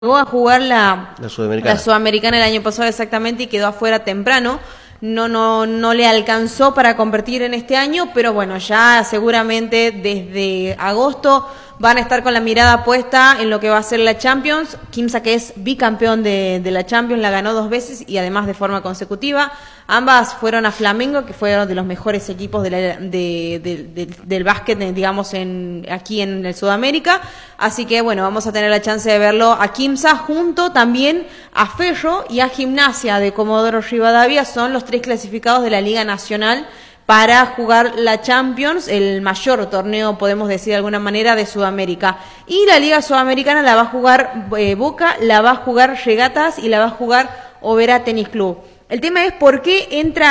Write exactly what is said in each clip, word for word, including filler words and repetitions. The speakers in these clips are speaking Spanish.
Llegó a jugar la, la Sudamericana. la Sudamericana el año pasado exactamente y quedó afuera temprano. No, no, no le alcanzó para competir en este año, pero bueno, ya seguramente desde agosto van a estar con la mirada puesta en lo que va a ser la Champions. Quimsa, que es bicampeón de, de la Champions, la ganó dos veces y además de forma consecutiva. Ambas fueron a Flamengo, que fueron de los mejores equipos de la, de, de, de, del básquet, digamos, en, aquí en el Sudamérica. Así que bueno, vamos a tener la chance de verlo a Quimsa junto también a Ferro y a Gimnasia de Comodoro Rivadavia. Son los tres clasificados de la Liga Nacional para jugar la Champions, el mayor torneo, podemos decir de alguna manera, de Sudamérica. Y la Liga Sudamericana la va a jugar eh, Boca, la va a jugar Regatas y la va a jugar Oberá Tenis Club. El tema es por qué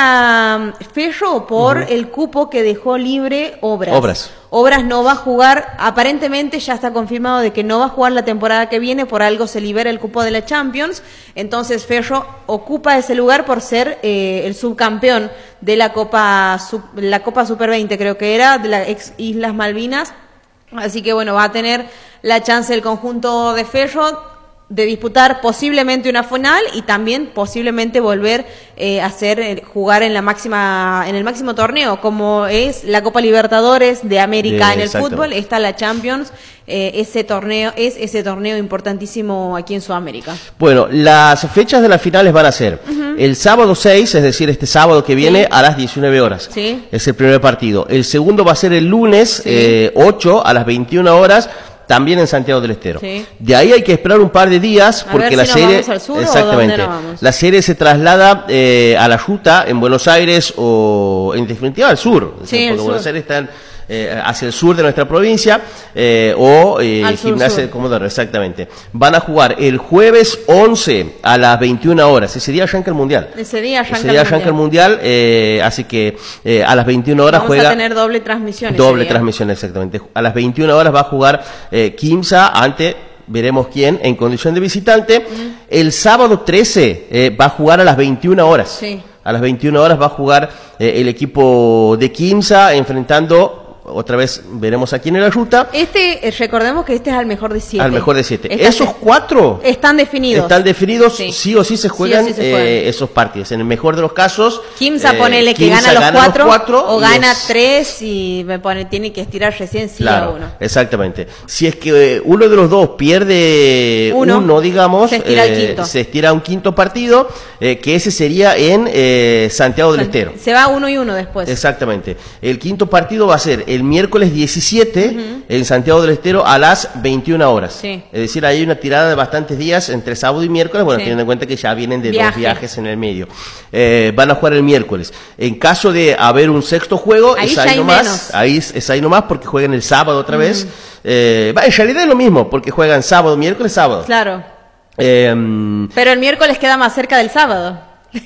entra Ferro por uh-huh. el cupo que dejó libre Obras. Obras. Obras no va a jugar, aparentemente ya está confirmado de que no va a jugar la temporada que viene, por algo se libera el cupo de la Champions, entonces Ferro ocupa ese lugar por ser eh, el subcampeón de la Copa la Copa Super veinte, creo que era, de las ex Islas Malvinas, así que bueno, va a tener la chance el conjunto de Ferro de disputar posiblemente una final y también posiblemente volver eh, a hacer eh, jugar en la máxima en el máximo torneo, como es la Copa Libertadores de América Bien, en el exacto. fútbol. Está la Champions, eh, ese torneo es ese torneo importantísimo aquí en Sudamérica. Bueno, las fechas de las finales van a ser uh-huh. el sábado seis, es decir, este sábado que viene sí. a las diecinueve horas. Sí. Es el primer partido. El segundo va a ser el lunes sí. eh, ocho a las veintiuna horas. También en Santiago del Estero. Sí. De ahí hay que esperar un par de días a porque ver la si serie nos vamos al sur exactamente o dónde nos vamos. La serie se traslada eh, a la ruta en Buenos Aires o en definitiva al sur. Sí, porque sur. Buenos Aires está eh, hacia el sur de nuestra provincia eh, o eh, Gimnasia de Comodoro, exactamente. Van a jugar el jueves once a las veintiuna horas. Ese día arranca el mundial. Ese día arranca, Ese día arranca el mundial, eh, así que eh, a las veintiuna horas vamos juega. Vamos a tener doble transmisión. Doble transmisión, exactamente. A las veintiuna horas va a jugar eh, Quimsa ante, veremos quién, en condición de visitante. Uh-huh. El sábado trece eh, va a jugar a las veintiuna horas. Sí. A las veintiuna horas va a jugar eh, el equipo de Quimsa enfrentando. Otra vez veremos aquí en la ruta. Este, eh, recordemos que este es al mejor de siete. Al mejor de siete. Esta Esos se... cuatro están definidos. Están definidos, sí, sí o sí se juegan, sí o sí se juegan. Eh, esos partidos. En el mejor de los casos, Quimsa eh, ponele que Quimsa gana, los, gana cuatro, los cuatro o gana es... tres y me pone tiene que estirar recién sí claro, a uno. Exactamente. Si es que eh, uno de los dos pierde uno, uno digamos, se estira, eh, el quinto. se estira a un quinto partido, eh, que ese sería en eh, Santiago del Estero. Se va uno y uno después. Exactamente. El quinto partido va a ser el miércoles diecisiete uh-huh. en Santiago del Estero a las veintiuna horas. Sí. Es decir, hay una tirada de bastantes días entre sábado y miércoles, bueno, sí. teniendo en cuenta que ya vienen de Viaje. dos viajes en el medio. Eh, van a jugar el miércoles. En caso de haber un sexto juego, ahí es ahí nomás. Ahí es, es ahí nomás porque juegan el sábado otra uh-huh. vez. Eh, en realidad es lo mismo, porque juegan sábado, miércoles, sábado. Claro. Eh, Pero el miércoles queda más cerca del sábado.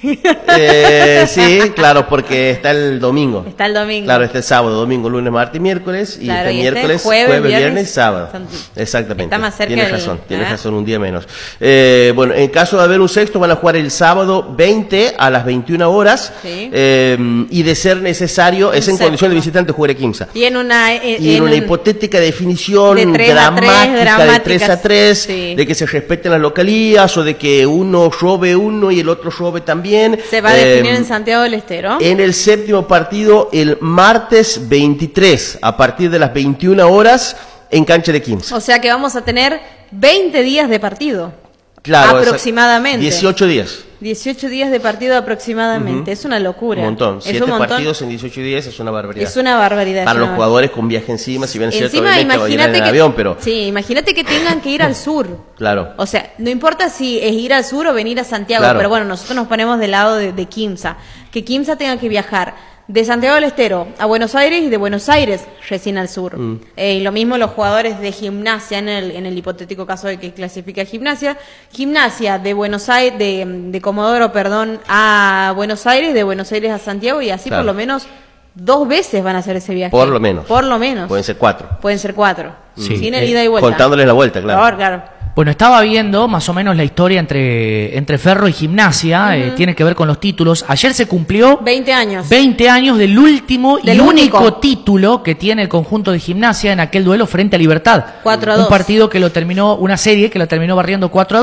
Eh, sí, claro, porque está el domingo. Está el domingo. Claro, está el sábado, domingo, lunes, martes y miércoles. Y claro, está el y miércoles, este jueves, jueves, viernes, viernes y sábado. Son... Exactamente. Está más cerca. Tienes del... razón, tienes ¿eh? razón, un día menos. Eh, bueno, en caso de haber un sexto, van a jugar el sábado veinte a las veintiuna horas. Sí. Eh, y de ser necesario, es en condición de visitante, juegue Quimsa. Y en una, eh, y en en una un... hipotética definición de tres dramática, a tres, dramática de tres a tres, sí. de que se respeten las localías o de que uno robe uno y el otro robe también. Se va a definir eh, en Santiago del Estero. En el séptimo partido, el martes veintitrés, a partir de las veintiuna horas, en cancha de Quimsa. O sea que vamos a tener veinte días de partido. Claro, aproximadamente. dieciocho días. dieciocho días de partido aproximadamente. Uh-huh. Es una locura. Un montón. Es Siete un montón. partidos en dieciocho días es una barbaridad. Es una barbaridad. Para los barbaridad. jugadores con viaje encima, si bien es cierto, encima, obviamente vayan en que, avión, pero... Sí, imagínate que tengan que ir al sur. Claro. O sea, no importa si es ir al sur o venir a Santiago, claro. pero bueno, nosotros nos ponemos del lado de, de Quimsa. Que Quimsa tenga que viajar de Santiago del Estero a Buenos Aires y de Buenos Aires recién al sur. Mm. Eh, y lo mismo los jugadores de Gimnasia, en el, en el hipotético caso de que clasifique a Gimnasia. Gimnasia de Buenos Aires, de, de Comodoro, perdón, a Buenos Aires, de Buenos Aires a Santiago, y así claro. por lo menos dos veces van a hacer ese viaje. Por lo menos. Por lo menos. Pueden ser cuatro. Pueden ser cuatro. Sí. Sin el Eh, ida y vuelta. Contándoles la vuelta, claro. Por favor, claro. Bueno, estaba viendo más o menos la historia entre, entre Ferro y Gimnasia, uh-huh. eh, tiene que ver con los títulos. Ayer se cumplió veinte años. veinte años del último del y único. único título que tiene el conjunto de Gimnasia en aquel duelo frente a Libertad. cuatro a dos. Un partido que lo terminó, una serie que lo terminó barriendo cuatro a dos.